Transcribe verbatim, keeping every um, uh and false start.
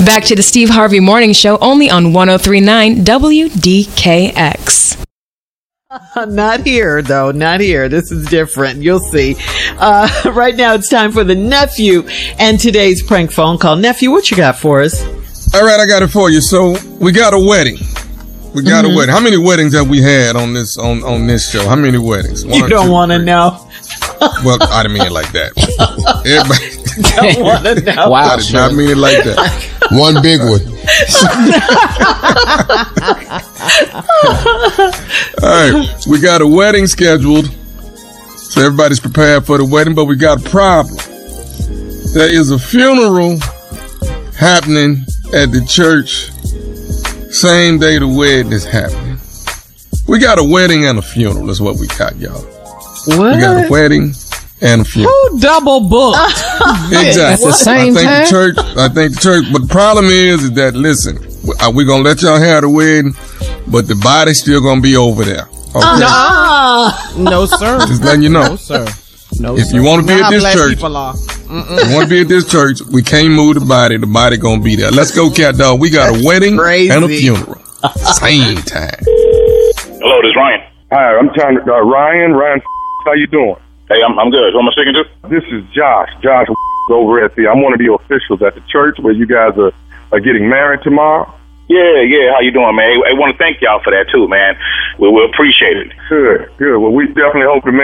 Back to the Steve Harvey Morning Show, only on one oh three point nine W D K X. Uh, not here, though. Not here. This is different. You'll see. Uh, right now, it's time for the nephew and today's prank phone call. Nephew, what you got for us? All right, I got it for you. So we got a wedding. We got mm-hmm. a wedding. How many weddings have we had on this on, on this show? How many weddings? One, you don't want to know. Well, I didn't mean it like that. Everybody don't want to know. Wow, I did not mean it like that. One big one. All right, we got a wedding scheduled, so everybody's prepared for the wedding, but we got a problem. There is a funeral happening at the church same day the wedding is happening. We got a wedding and a funeral is what we got, y'all. What? We got a wedding and a funeral. Who double booked? Exactly. At the same I think time? the church, I think the church, but the problem is, is that, listen, we're going to let y'all have the wedding, but the body's still going to be over there. Okay? Uh, no, sir. Just letting you know. No, sir. No, if sir. you want to be Now at this church, people are. you want to be at this church, we can't move the body. The body going to be there. Let's go, cat dog. We got a wedding crazy. and a funeral. Same time. Hello, this is Ryan. Hi, I'm trying to, uh, Ryan. Ryan, how you doing? Hey, I'm I'm good. Who am I speaking to? This is Josh. Josh over at the, I'm one of the officials at the church where you guys are, are getting married tomorrow. Yeah, yeah. How you doing, man? I want to thank y'all for that, too, man. We will appreciate it. Good, good. Well, we definitely hope to make